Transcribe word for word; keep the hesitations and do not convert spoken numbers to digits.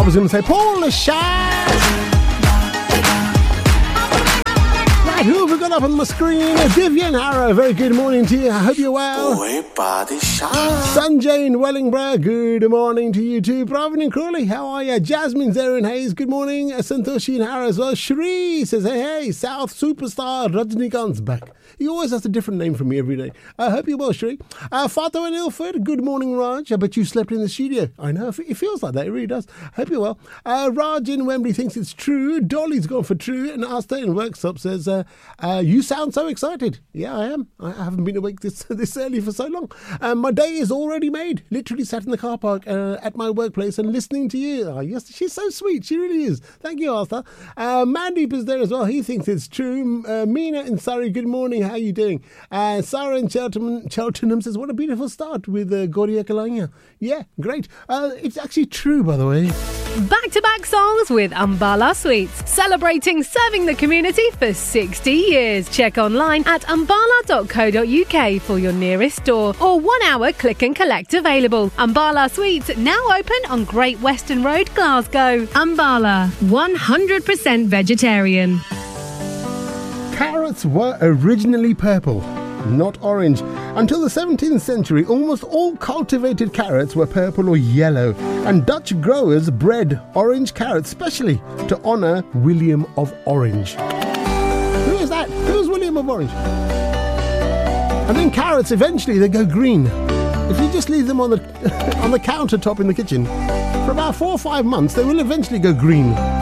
was going to say Paul the Shah. Right, who have we got up on the screen? Vivian Harrow, very good morning to you. I hope you're well. Sanjay in Wellingborough, good morning to you too. Pravin and Crawley, how are you? Jasmine, Zarin Hayes, good morning. Santoshi in Harrow as well. Shri says, hey, hey, South superstar Rajnikant's back. He always has a different name from me every day. I hope you're well, Shri. Uh, Fato in Ilford, good morning, Raj. I bet you slept in the studio. I know, it feels like that, it really does. Hope you're well. Uh, Raj in Wembley thinks it's true. Dolly's gone for true. And Asta in Worksop says, uh, uh, you sound so excited. Yeah, I am. I haven't been awake this this early for so long. Um, my day is already made. Literally sat in the car park uh, at my workplace and listening to you. Oh, yes, she's so sweet. She really is. Thank you, Asta. Uh, Mandeep is there as well. He thinks it's true. Uh, Meena in Surrey, good morning. How are you doing? Uh, Sarah in Cheltenham, Cheltenham says, what a beautiful start with uh, Goria Kalanya. Yeah, great. Uh, it's actually true, by the way. Back-to-back songs with Ambala Sweets, celebrating serving the community for sixty years. Check online at ambala dot co dot uk for your nearest store or one-hour click and collect available. Ambala Sweets now open on Great Western Road, Glasgow. Ambala, one hundred percent vegetarian. Carrots were originally purple, not orange. Until the seventeenth century, almost all cultivated carrots were purple or yellow, and Dutch growers bred orange carrots specially to honour William of Orange. Who is that? Who's William of Orange? And then carrots, eventually, they go green. If you just leave them on the on the countertop in the kitchen, for about four or five months, they will eventually go green.